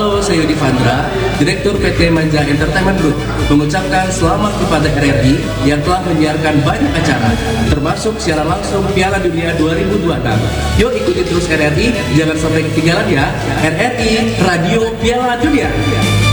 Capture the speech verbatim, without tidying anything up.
Halo, saya Yudi Fandra, Direktur P T Manja Entertainment Group, mengucapkan selamat kepada R R I yang telah menyiarkan banyak acara, termasuk siaran langsung Piala Dunia dua ribu dua puluh enam. Yuk ikuti terus R R I, jangan sampai ketinggalan ya. R R I, Radio Piala Dunia.